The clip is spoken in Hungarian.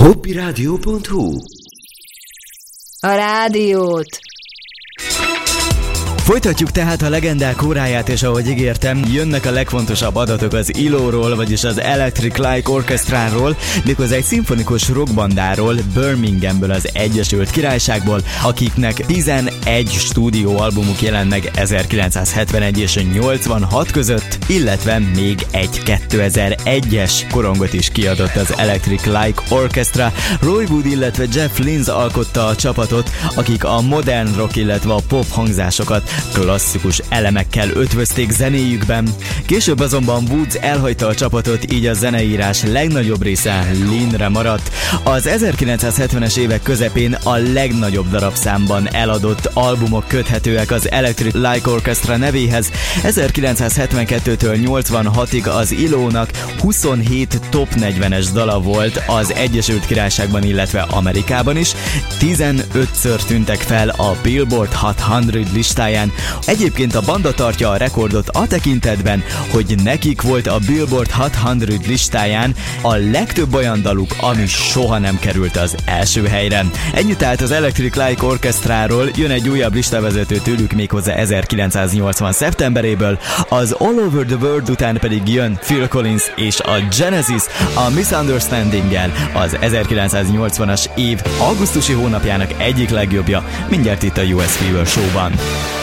hoppiradio.hu. A rádiót. Folytatjuk tehát a legendák óráját, és ahogy ígértem, jönnek a legfontosabb adatok az ILO-ról, vagyis az Electric Light Orchestra-ról, méghozzá egy szimfonikus rockbandáról, Birminghamből, az Egyesült Királyságból, akiknek 11 stúdióalbumuk jelent meg 1971 és 86 között, illetve még egy 2001-es korongot is kiadott az Electric Light Orchestra. Roy Wood, illetve Jeff Lynne alkotta a csapatot, akik a modern rock, illetve a pop hangzásokat klasszikus elemekkel ötvözték zenéjükben. Később azonban Woods elhagyta a csapatot, így a zeneírás legnagyobb része Lynne-re maradt. Az 1970-es évek közepén a legnagyobb darabszámban eladott albumok köthetőek az Electric Light Orchestra nevéhez. 1972-től 86-ig az ILO-nak 27 top 40-es dala volt az Egyesült Királyságban, illetve Amerikában is. 15-ször tűntek fel a Billboard Hot 100 listáján. Egyébként a banda tartja a rekordot a tekintetben, hogy nekik volt a Billboard Hot 100 listáján a legtöbb olyan daluk, ami soha nem került az első helyre. Ennyi tehát az Electric Light Orchestráról. Jön egy újabb listavezető tőlük, méghozzá 1980. szeptemberéből, az All Over the World után pedig jön Phil Collins és a Genesis a Misunderstanding-gel, az 1980-as év augusztusi hónapjának egyik legjobbja, mindjárt itt a US Fever Show-ban.